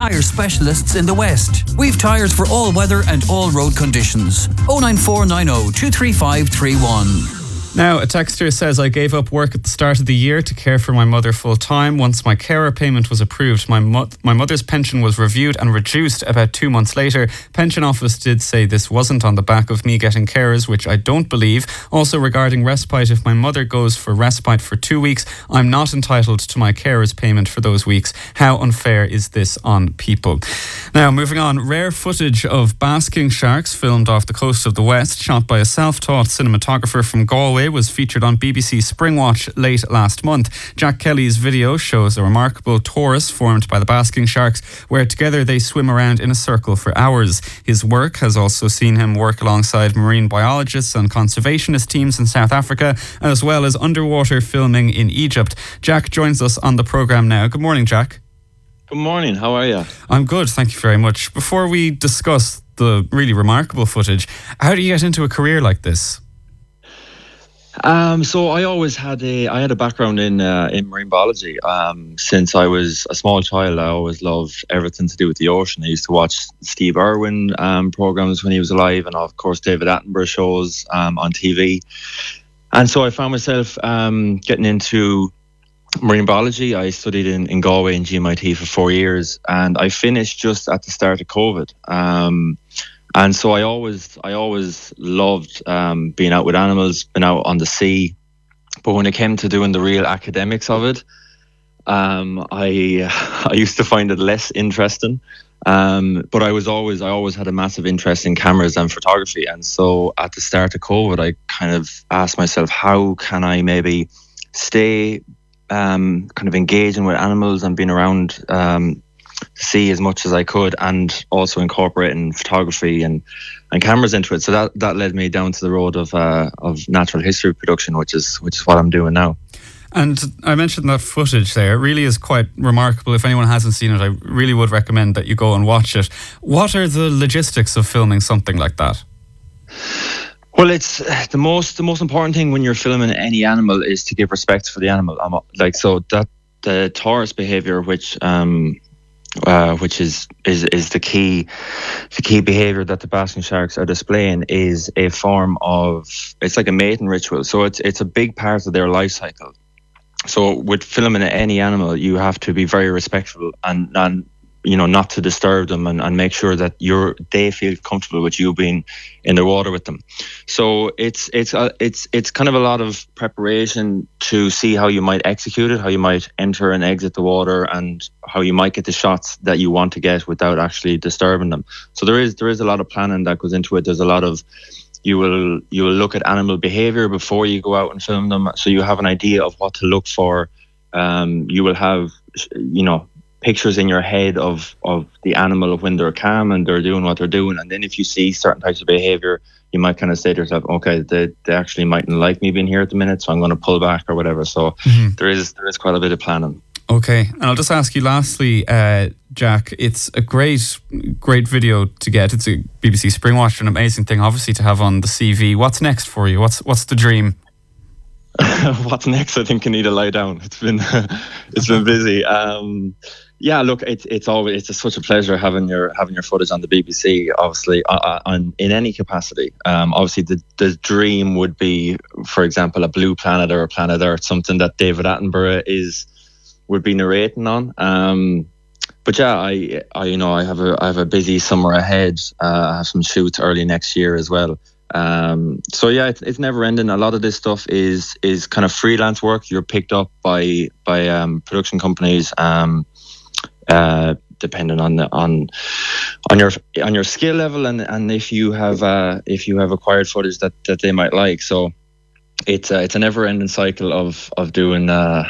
tyre specialists in the West. We've tyres for all weather and all road conditions. 09490 23531. Now, a texter says, I gave up work at the start of the year to care for my mother full time. Once my carer payment was approved, my mother's pension was reviewed and reduced about 2 months later. Pension office did say this wasn't on the back of me getting carers, which I don't believe. Also regarding respite, if my mother goes for respite for 2 weeks, I'm not entitled to my carers payment for those weeks. How unfair is this on people? Now, moving on, rare footage of basking sharks filmed off the coast of the West, shot by a self-taught cinematographer from Galway, was featured on BBC Springwatch late last month. Jack Kelly's video shows a remarkable torus formed by the basking sharks, where together they swim around in a circle for hours. His work has also seen him work alongside marine biologists and conservationist teams in South Africa, as well as underwater filming in Egypt. Jack joins us on the programme now. Good morning, Jack. Good morning, how are you? I'm good, thank you very much. Before we discuss the really remarkable footage, how do you get into a career like this? So I always had a background in marine biology. Since I was a small child, I always loved everything to do with the ocean. I used to watch Steve Irwin programs when he was alive, and of course David Attenborough shows on TV. And so I found myself getting into marine biology. I studied in Galway and GMIT for 4 years, and I finished just at the start of COVID. And so I always loved being out with animals, being out on the sea. But when it came to doing the real academics of it, I used to find it less interesting. But I always had a massive interest in cameras and photography. And so at the start of COVID, I kind of asked myself, how can I maybe stay kind of engaging with animals and being around see as much as I could, and also incorporating photography and cameras into it. So that led me down to the road of natural history production, which is what I'm doing now. And I mentioned that footage there. It really is quite remarkable. If anyone hasn't seen it, I really would recommend that you go and watch it. What are the logistics of filming something like that? Well, it's the most important thing when you're filming any animal is to give respect for the animal. So that the torus behavior, which is the key behavior that the basking sharks are displaying, is a form of, it's like a mating ritual. So it's a big part of their life cycle. So with filming any animal, you have to be very respectful and not to disturb them, and make sure that they feel comfortable with you being in the water with them. So it's kind of a lot of preparation to see how you might execute it, how you might enter and exit the water, and how you might get the shots that you want to get without actually disturbing them. So there is a lot of planning that goes into it. There's a lot of, you will look at animal behavior before you go out and film them, so you have an idea of what to look for. You will have pictures in your head of the animal when they're calm and they're doing what they're doing. And then if you see certain types of behavior, you might kind of say to yourself, okay, they actually mightn't like me being here at the minute, so I'm going to pull back or whatever. So there is quite a bit of planning. Okay, and I'll just ask you lastly, Jack, it's a great video to get. It's a BBC Springwatch, an amazing thing obviously to have on the CV. What's next for you? What's the dream? What's next? I think I need to lie down. It's been busy. Yeah, look, it's such a pleasure having your footage on the BBC. Obviously, in any capacity. Obviously, the dream would be, for example, a Blue Planet or a Planet Earth, something that David Attenborough would be narrating on. But yeah, I have a busy summer ahead. I have some shoots early next year as well. So yeah, it's never ending. A lot of this stuff is kind of freelance work. You're picked up by production companies, depending on your skill level and if you have acquired footage that they might like. So it's a never ending cycle of doing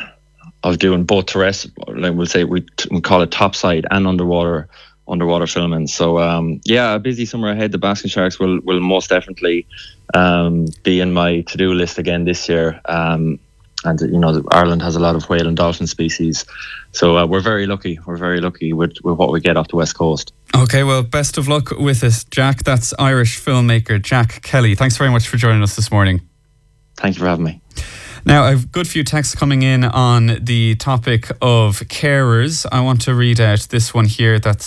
both terrestrial, like we'll say we call it topside and underwater filming. So yeah, a busy summer ahead. The basking sharks will most definitely be in my to-do list again this year. And Ireland has a lot of whale and dolphin species, so we're very lucky with what we get off the west coast. Okay, well, best of luck with it, Jack. That's Irish filmmaker Jack Kelly. Thanks very much for joining us this morning. Thank you for having me. Now, I've a good few texts coming in on the topic of carers. I want to read out this one here that's